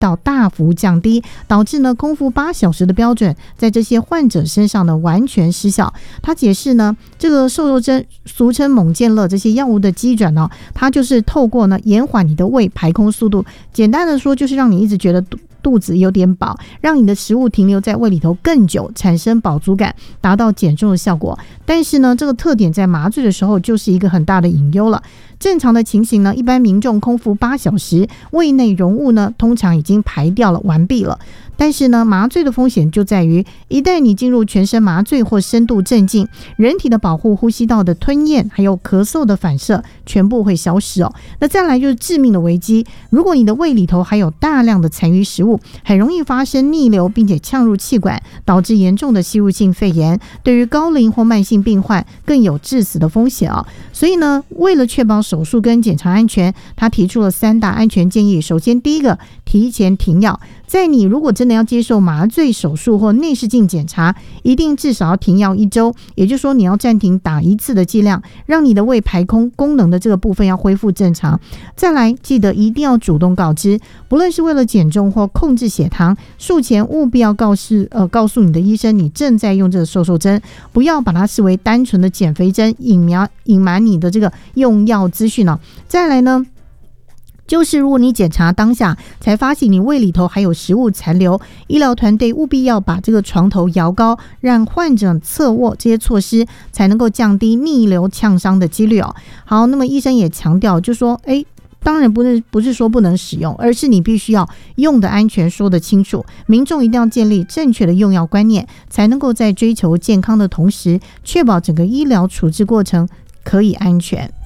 到大幅降低，导致呢空腹8小时的标准在这些患者身上呢完全失效。他解释呢，这个瘦肉针俗称猛健乐这些药物的机转呢，它就是透过呢延缓你的胃排空速度，简单的说就是让你一直觉得肚子有点饱，让你的食物停留在胃里头更久，产生饱足感，达到减重的效果。但是呢，这个特点在麻醉的时候就是一个很大的隐忧了。正常的情形呢，一般民众空腹8小时，胃内容物呢通常已经排掉了完毕了。但是呢，麻醉的风险就在于，一旦你进入全身麻醉或深度镇静，人体的保护呼吸道的吞咽还有咳嗽的反射全部会消失哦。那再来就是致命的危机，如果你的胃里头还有大量的残余食物，很容易发生逆流，并且呛入气管，导致严重的吸入性肺炎，对于高龄或慢性病患更有致死的风险哦。所以呢，为了确保手术跟检查安全，他提出了3大安全建议。首先，第一个，提前停药。在你如果真的要接受麻醉手术或内视镜检查，一定至少要停药1周，也就是说你要暂停打1次的剂量，让你的胃排空功能的这个部分要恢复正常。再来，记得一定要主动告知，不论是为了减重或控制血糖，术前务必要告诉你的医生你正在用这个瘦针，不要把它视为单纯的减肥针，隐瞒你的这个用药资讯哦。再来呢，就是如果你检查当下才发现你胃里头还有食物残留，医疗团队务必要把这个床头摇高，让患者侧卧，这些措施才能够降低逆流呛伤的几率哦。好，那么医生也强调，就说当然不是说不能使用，而是你必须要用的安全说得清楚，民众一定要建立正确的用药观念，才能够在追求健康的同时，确保整个医疗处置过程可以安全。